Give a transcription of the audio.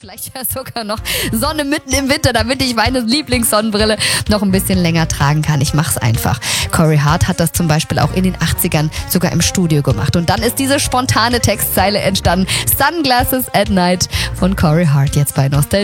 Vielleicht ja sogar noch Sonne mitten im Winter, damit ich meine Lieblingssonnenbrille noch ein bisschen länger tragen kann. Ich mach's einfach. Corey Hart hat das zum Beispiel auch in den 80ern sogar im Studio gemacht. Und dann ist diese spontane Textzeile entstanden. Sunglasses at Night von Corey Hart jetzt bei Nostalgie.